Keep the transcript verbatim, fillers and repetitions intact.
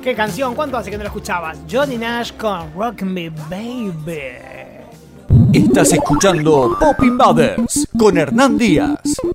¿Qué canción? ¿Cuánto hace que no la escuchabas? Johnny Nash con Rock Me Baby. Estás escuchando Pop Invaders con Hernán Díaz.